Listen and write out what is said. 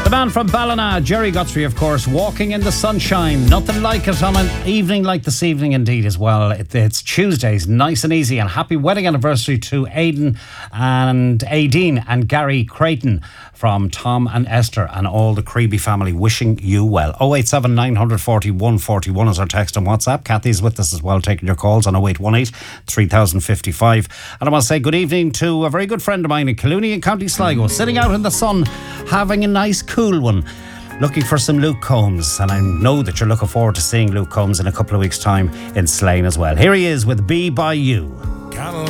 The man from Ballina, Jerry Guthrie, of course, Walking in the Sunshine. Nothing like it on an evening like this evening indeed as well. It's Tuesdays, nice and easy, and happy wedding anniversary to Aideen and Gary Creighton from Tom and Esther and all the Creeby family, wishing you well. 087 940 141 is our text on WhatsApp. Kathy's with us as well, taking your calls on 0818 3055. And I want to say good evening to a very good friend of mine in Clooney in County Sligo, sitting out in the sun, having a nice cool one, looking for some Luke Combs. And I know that you're looking forward to seeing Luke Combs in a couple of weeks' time in Slane as well. Here he is with Be By You.